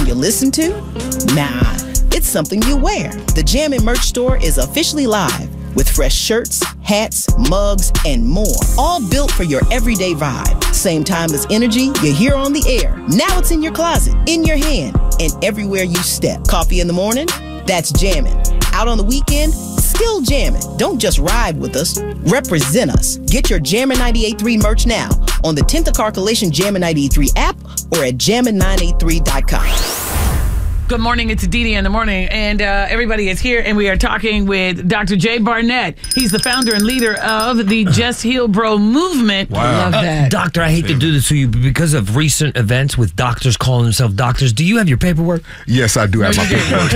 you listen to? Nah, it's something you wear. The Jammin' merch store is officially live with fresh shirts, hats, mugs, and more. All built for your everyday vibe. Same timeless energy you hear on the air. Now it's in your closet, in your hand, and everywhere you step. Coffee in the morning? That's jammin'. Out on the weekend? Still jammin'. Don't just ride with us, represent us. Get your Jammin' 98.3 merch now on the 10th of Calculation Jammin' 98.3 app or at jammin983.com. Good morning, it's Dee Dee in the morning, and everybody is here, and we are talking with Dr. Jay Barnett. He's the founder and leader of the Just Heal Bro movement. Wow. I love that. Doctor, I hate to do this to you, but because of recent events with doctors calling themselves doctors, do you have your paperwork? Yes, I do have my paperwork.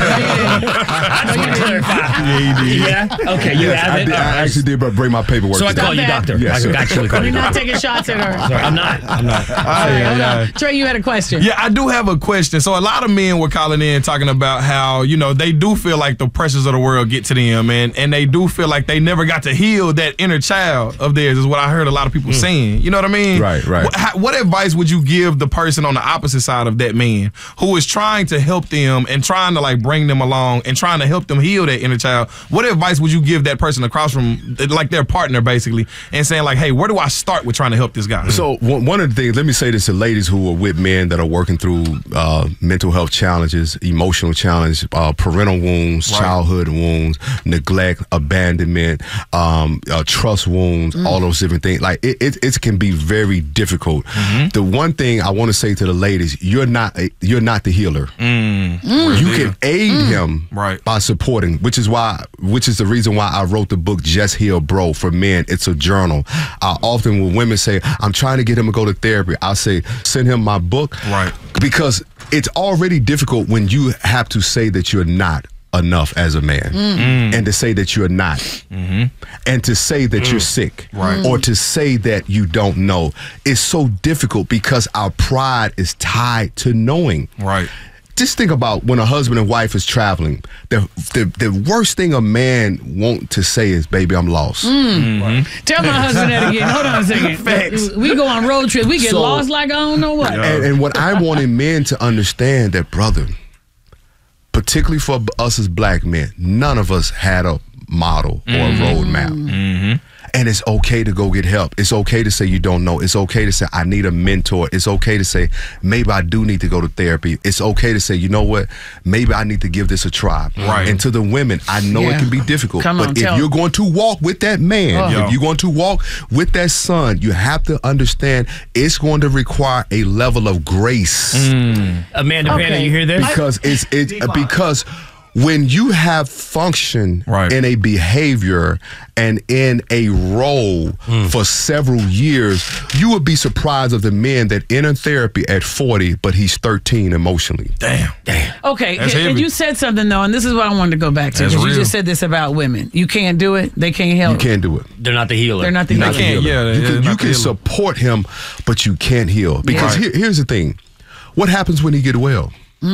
I just want to clarify. Yeah? Okay, you have it? I actually did bring my paperwork. So I call you doctor. Yes, I actually call you You're not doctor. taking shots at her. Sorry, I'm not. All right, hold on. Trey, you had a question. Yeah, I do have a question. So a lot of men were calling in talking about how, you know, they do feel like the pressures of the world get to them, and they do feel like they never got to heal that inner child of theirs, is what I heard a lot of people saying. You know what I mean? Right. What advice would you give the person on the opposite side of that man who is trying to help them and trying to like bring them along and trying to help them heal that inner child? What advice would you give that person across from, like, their partner basically, and saying like, hey, where do I start with trying to help this guy? So one of the things, let me say this to ladies who are with men that are working through mental health challenges, emotional challenges, parental wounds, childhood wounds, neglect, abandonment, trust wounds, all those different things. Like it can be very difficult. The one thing I want to say to the ladies, you're not the healer. You can aid him by supporting, which is the reason why I wrote the book Just Heal Bro for men. It's a journal. Often when women say, I'm trying to get him to go to therapy, I say, send him my book. Because it's already difficult when you have to say that you're not enough as a man, and to say that you're not, and to say that you're sick, or to say that you don't know. It's so difficult because our pride is tied to knowing. Just think about when a husband and wife is traveling. The worst thing a man wants to say is, baby, I'm lost. Tell my husband that again. Hold on a second. We go on road trips. We get lost like I don't know what. And what I wanted men to understand that, brother, particularly for us as black men, none of us had a model or a roadmap. And it's okay to go get help. It's okay to say you don't know. It's okay to say I need a mentor. It's okay to say maybe I do need to go to therapy. It's okay to say, you know what, maybe I need to give this a try. And to the women, I know it can be difficult. But if you're going to walk with that man, if you're going to walk with that son, you have to understand it's going to require a level of grace. Amanda Banner, you hear this? Because because when you have function in a behavior and in a role for several years, you would be surprised of the men that enter therapy at 40, but he's 13 emotionally. Damn. Okay, and you said something though, and this is what I wanted to go back to, because you just said this about women. You can't do it. They can't help. You can't do it. They're not the healer. They're not the healer. You can support him, but you can't heal. Because here's the thing. What happens when he get well?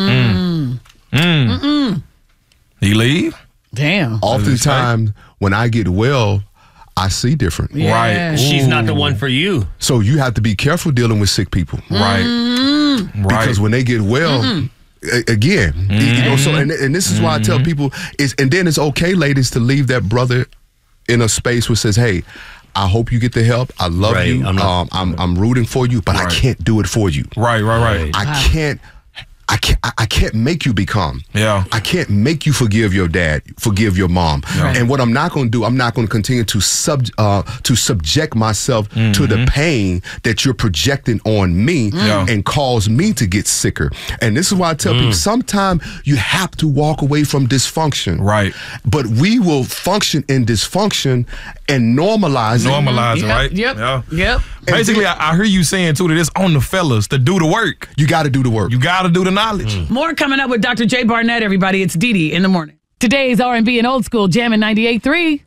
He leave? Damn. Oftentimes, when I get well, I see different. She's not the one for you. So you have to be careful dealing with sick people. Because when they get well, again, you know, so and this is why I tell people and then it's okay, ladies, to leave that brother in a space where says, hey, I hope you get the help. I love you. I'm rooting for you, but I can't do it for you. I can't make you become. I can't make you forgive your dad, forgive your mom. And what I'm not going to do, I'm not going to continue to subject myself to the pain that you're projecting on me and cause me to get sicker. And this is why I tell people, sometimes you have to walk away from dysfunction. But we will function in dysfunction and normalize it. Yep. Basically, I hear you saying, too, that it's on the fellas to do the work. You got to do the work. You got to do the knowledge. More coming up with Dr. Jay Barnett, everybody. It's Dee Dee in the morning. Today's R&B and old school Jammin' 98.3.